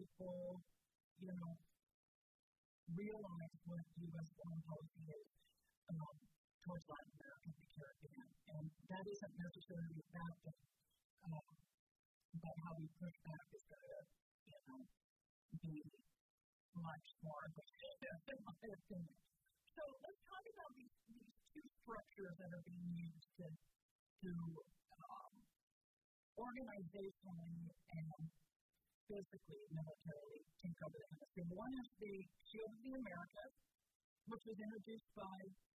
people, realize what U.S. foreign policy is towards Latin America and the Caribbean. And that isn't necessarily a bad thing, but how we push back is going to, be much more effective, in my opinion. So let's talk about these two structures that are being used to organizationally and physically, militarily take over the hemisphere. One is the Shield of the Americas, which was introduced by